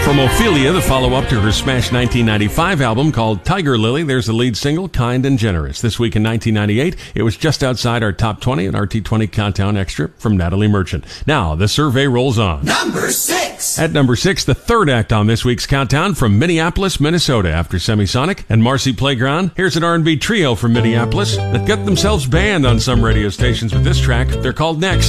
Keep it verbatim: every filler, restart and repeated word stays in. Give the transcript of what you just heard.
From Ophelia, the follow-up to her smash nineteen ninety-five album called Tiger Lily, there's the lead single, Kind and Generous. This week in nineteen ninety-eight, it was just outside our top twenty, an R T twenty Countdown Extra from Natalie Merchant. Now, the survey rolls on. Number six. At number six, the third act on this week's countdown from Minneapolis, Minnesota. After Semisonic and Marcy Playground, here's an R and B trio from Minneapolis that got themselves banned on some radio stations with this track. They're called Next.